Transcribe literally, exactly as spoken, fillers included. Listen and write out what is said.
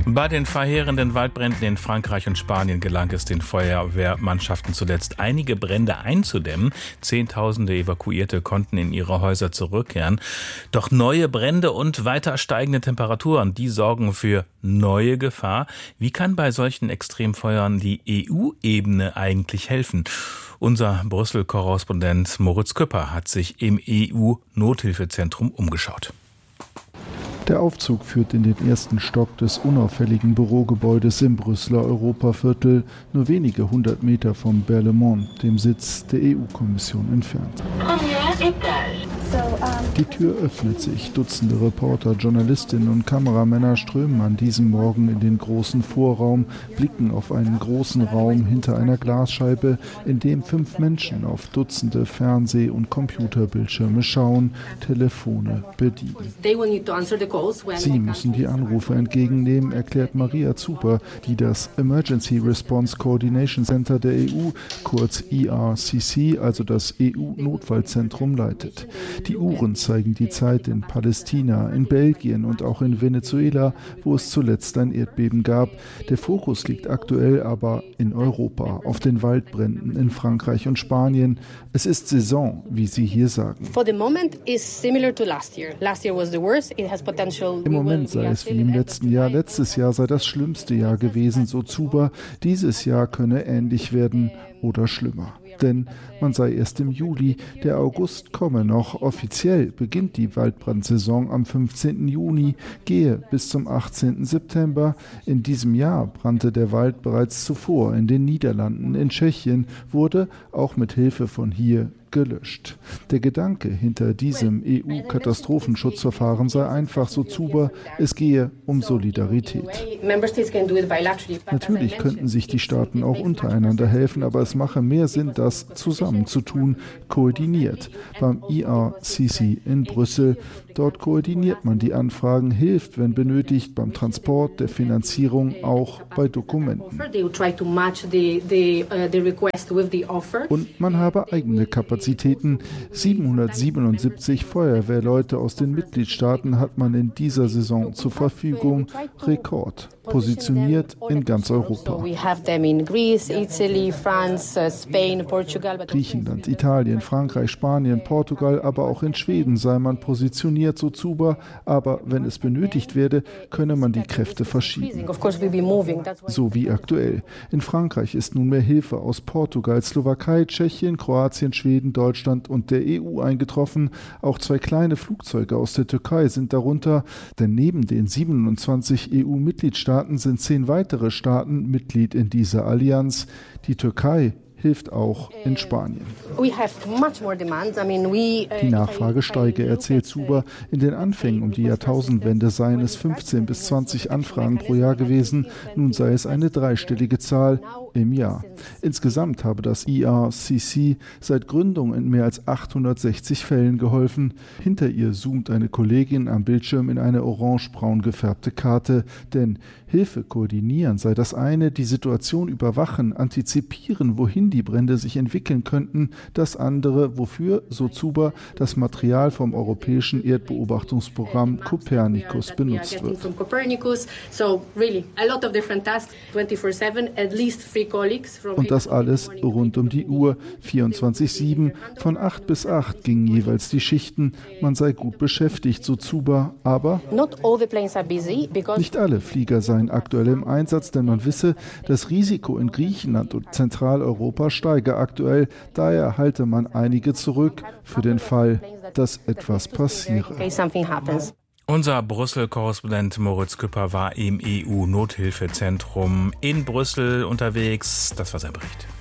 Bei den verheerenden Waldbränden in Frankreich und Spanien gelang es den Feuerwehrmannschaften zuletzt, einige Brände einzudämmen. Zehntausende Evakuierte konnten in ihre Häuser zurückkehren. Doch neue Brände und weiter steigende Temperaturen, die sorgen für neue Gefahr. Wie kann bei solchen Extremfeuern die E U-Ebene eigentlich helfen? Unser Brüssel-Korrespondent Moritz Küpper hat sich im E U-Nothilfezentrum umgeschaut. Der Aufzug führt in den ersten Stock des unauffälligen Bürogebäudes im Brüsseler Europaviertel, nur wenige hundert Meter vom Berlaymont, dem Sitz der E U-Kommission, entfernt. Die Tür öffnet sich. Dutzende Reporter, Journalistinnen und Kameramänner strömen an diesem Morgen in den großen Vorraum, blicken auf einen großen Raum hinter einer Glasscheibe, in dem fünf Menschen auf Dutzende Fernseh- und Computerbildschirme schauen, Telefone bedienen. Sie müssen die Anrufe entgegennehmen, erklärt Maria Zuber, die das Emergency Response Coordination Center der E U, kurz E R C C, also das E U-Notfallzentrum, leitet. Die Uhren zeigen die Zeit in Palästina, in Belgien und auch in Venezuela, wo es zuletzt ein Erdbeben gab. Der Fokus liegt aktuell aber in Europa, auf den Waldbränden in Frankreich und Spanien. Es ist Saison, wie sie hier sagen. Im Moment sei es wie im letzten Jahr. Letztes Jahr sei das schlimmste Jahr gewesen, so Zuber. Dieses Jahr könne ähnlich werden oder schlimmer. Denn man sei erst im Juli, der August komme noch. Offiziell beginnt die Waldbrandsaison am fünfzehnten Juni, gehe bis zum achtzehnten September. In diesem Jahr brannte der Wald bereits zuvor in den Niederlanden, in Tschechien, wurde auch mit Hilfe von hier gelöscht. Der Gedanke hinter diesem E U-Katastrophenschutzverfahren sei einfach, so Zuber, es gehe um Solidarität. Natürlich könnten sich die Staaten auch untereinander helfen, aber es mache mehr Sinn, das zusammen zu tun, koordiniert. Beim E R C C in Brüssel, dort koordiniert man die Anfragen, hilft, wenn benötigt, beim Transport, der Finanzierung, auch bei Dokumenten. Und man habe eigene Kapazitäten. siebenhundertsiebenundsiebzig Feuerwehrleute aus den Mitgliedstaaten hat man in dieser Saison zur Verfügung. Rekord. Positioniert in ganz Europa. Griechenland, Italien, Frankreich, Spanien, Portugal, aber auch in Schweden sei man positioniert, so Zuber. Aber wenn es benötigt werde, könne man die Kräfte verschieben. So wie aktuell. In Frankreich ist nunmehr Hilfe aus Portugal, Slowakei, Tschechien, Kroatien, Schweden, Deutschland und der E U eingetroffen. Auch zwei kleine Flugzeuge aus der Türkei sind darunter, denn neben den siebenundzwanzig E U-Mitgliedstaaten sind zehn weitere Staaten Mitglied in dieser Allianz. Die Türkei hilft auch in Spanien. Die Nachfrage steige, erzählt Zuber. In den Anfängen um die Jahrtausendwende seien es fünfzehn bis zwanzig Anfragen pro Jahr gewesen. Nun sei es eine dreistellige Zahl im Jahr. Insgesamt habe das E R C C seit Gründung in mehr als achthundertsechzig Fällen geholfen. Hinter ihr zoomt eine Kollegin am Bildschirm in eine orange-braun gefärbte Karte. Denn Hilfe koordinieren sei das eine, die Situation überwachen, antizipieren, wohin die Brände sich entwickeln könnten, das andere, wofür, so Zuber, das Material vom europäischen Erdbeobachtungsprogramm Copernicus benutzt wird. Und das alles rund um die Uhr, vierundzwanzig sieben, von acht bis acht gingen jeweils die Schichten. Man sei gut beschäftigt, so Zuber, aber nicht alle Flieger seien aktuell im Einsatz, denn man wisse, das Risiko in Griechenland und Zentraleuropa steige aktuell, daher halte man einige zurück für den Fall, dass etwas passiere. Unser Brüssel-Korrespondent Moritz Küpper war im E U-Nothilfezentrum in Brüssel unterwegs. Das war sein Bericht.